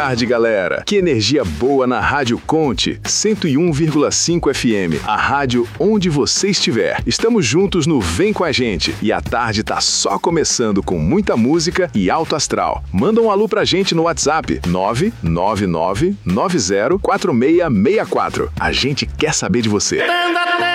tarde, galera. Que energia boa na Rádio Conte, 101,5 FM, a rádio onde você estiver. Estamos juntos no Vem Com a Gente e a tarde tá só começando com muita música e alto astral. Manda um alô pra gente no WhatsApp 999904664. A gente quer saber de você.